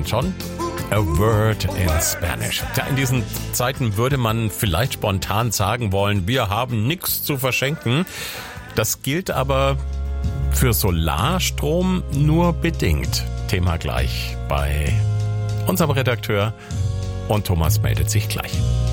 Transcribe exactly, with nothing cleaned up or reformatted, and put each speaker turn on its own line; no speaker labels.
dann schon. A word in Spanish. Ja, in diesen Zeiten würde man vielleicht spontan sagen wollen, wir haben nichts zu verschenken. Das gilt aber für Solarstrom nur bedingt. Thema gleich bei unserem Redakteur und Thomas meldet sich gleich.